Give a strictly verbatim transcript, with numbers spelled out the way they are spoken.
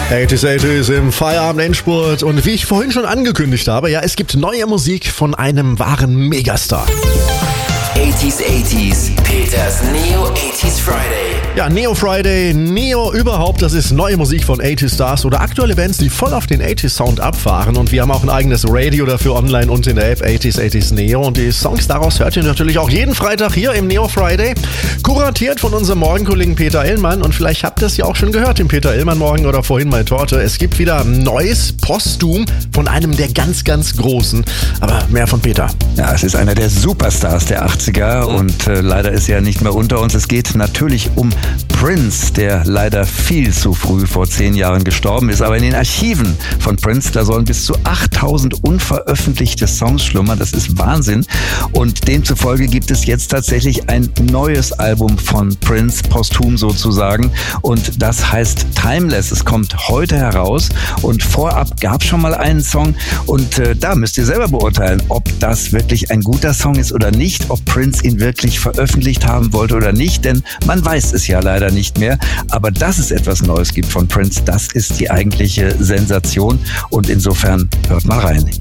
achtziger, achtziger im Feierabend-Endspurt. Und wie ich vorhin schon angekündigt habe, ja, es gibt neue Musik von einem wahren Megastar. achtziger, achtziger, Peters Neo achtziger Friday. Ja, Neo Friday, Neo überhaupt, das ist neue Musik von achtziger Stars oder aktuelle Bands, die voll auf den achtziger Sound abfahren. Und wir haben auch ein eigenes Radio dafür online und in der App achtziger, achtziger Neo. Und die Songs daraus hört ihr natürlich auch jeden Freitag hier im Neo Friday. Kuratiert von unserem Morgenkollegen Peter Illmann. Und vielleicht habt ihr es ja auch schon gehört im Peter Illmann Morgen oder vorhin bei Torte. Es gibt wieder neues Postum von einem der ganz, ganz Großen. Aber mehr von Peter. Ja, es ist einer der Superstars der achtziger und äh, leider ist er nicht mehr unter uns. Es geht natürlich um Prince, der leider viel zu früh vor zehn Jahren gestorben ist. Aber in den Archiven von Prince, da sollen bis zu achttausend unveröffentlichte Songs schlummern. Das ist Wahnsinn. Und demzufolge gibt es jetzt tatsächlich ein neues Album von Prince, posthum sozusagen. Und das heißt Timeless. Es kommt heute heraus. Und vorab gab es schon mal einen Song. Und äh, da müsst ihr selber beurteilen, ob das wirklich ein guter Song ist oder nicht. Ob Prince ihn wirklich veröffentlicht haben wollte oder nicht. Denn man weiß es ja leider nicht mehr. Aber dass es etwas Neues gibt von Prince, das ist die eigentliche Sensation. Und insofern hört mal rein.